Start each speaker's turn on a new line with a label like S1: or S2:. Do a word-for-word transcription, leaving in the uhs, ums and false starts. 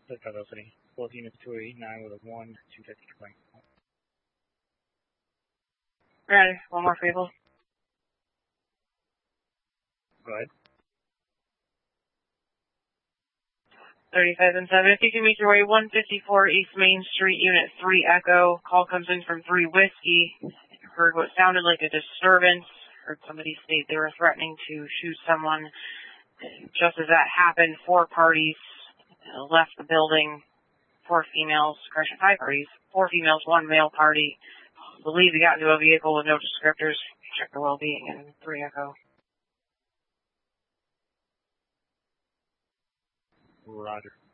S1: The velocity. fourteen is two eighty-nine with a one, two fifty point.
S2: Ready. One more people.
S1: Go ahead.
S2: thirty-five and seven. If you can make your way one fifty-four East Main Street, Unit three Echo. Call comes in from three Whiskey. Heard what sounded like a disturbance. Heard somebody state they were threatening to shoot someone. Just as that happened, four parties left the building. Four females, correction, five parties. Four females, one male party. Believe they got into a vehicle with no descriptors. Check the well-being in three Echo.
S1: Roger.